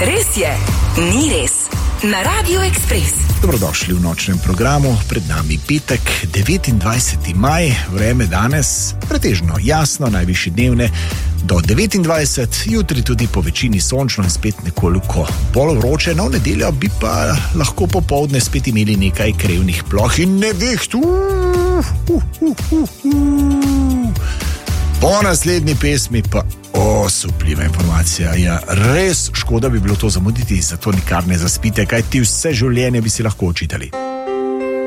Res je, ni res. Na Radio Express. Dobrodošli v nočnem programu, pred nami petek, 29. maj, vreme danes pretežno jasno, najvišji dnevne do 29, jutri tudi po večini sončno in spet nekoliko bolj vroče, no v nedeljo bi pa lahko popoldne spet imeli nekaj krevnih ploh in neviht. Po naslednji pesmi pa osupljiva informacija. Ja, res škoda bi bilo to zamuditi, zato nikar ne zaspite, kaj ti vse življenje bi si lahko učitali.